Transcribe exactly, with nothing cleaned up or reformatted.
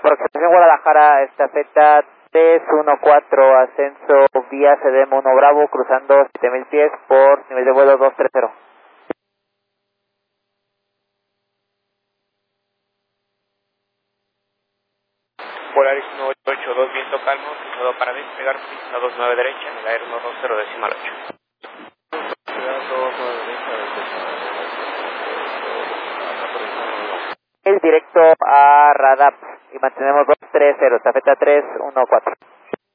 aproximación Guadalajara, estafeta tres uno cuatro, ascenso vía C D M uno Bravo, cruzando siete mil pies por nivel de vuelo dos tres cero. Polaris uno ocho ocho dos, viento calmo, cruzado para despegar, pista dos nueve derecha, en el aire uno dos cero decimal ocho. El directo a Radap y mantenemos dos tres cero, estafeta tres uno cuatro.